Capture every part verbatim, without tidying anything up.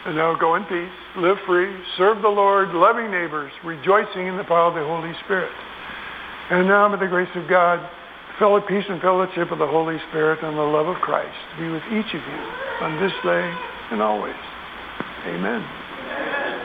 And now go in peace, live free, serve the Lord, loving neighbors, rejoicing in the power of the Holy Spirit. And now, may the grace of God, fellow peace and fellowship of the Holy Spirit, and the love of Christ be with each of you on this day and always. Amen. Amen.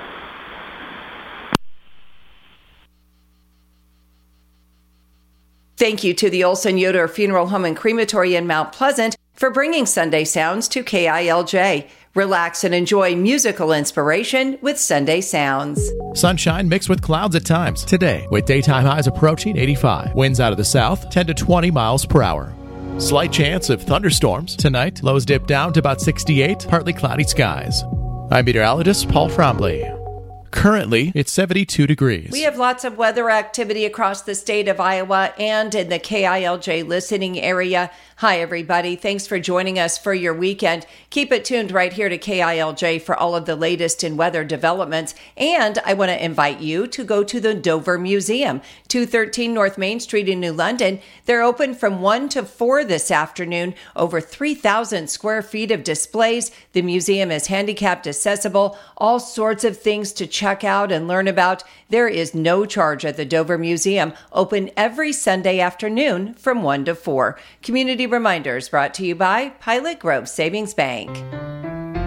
Thank you to the Olson Yoder Funeral Home and Crematory in Mount Pleasant for bringing Sunday Sounds to K I L J. Relax and enjoy musical inspiration with Sunday Sounds. Sunshine mixed with clouds at times today, with daytime highs approaching eighty-five. Winds out of the south, ten to twenty miles per hour. Slight chance of thunderstorms tonight. Lows dip down to about sixty-eight, partly cloudy skies. I'm meteorologist Paul Frombley. Currently, it's seventy-two degrees. We have lots of weather activity across the state of Iowa and in the K I L J listening area. Hi, everybody. Thanks for joining us for your weekend. Keep it tuned right here to K I L J for all of the latest in weather developments. And I want to invite you to go to the Dover Museum, two thirteen North Main Street in New London. They're open from one to four this afternoon. Over three thousand square feet of displays. The museum is handicapped accessible. All sorts of things to check out and learn about. There is no charge at the Dover Museum. Open every Sunday afternoon from one to four. Community reminders brought to you by Pilot Grove Savings Bank.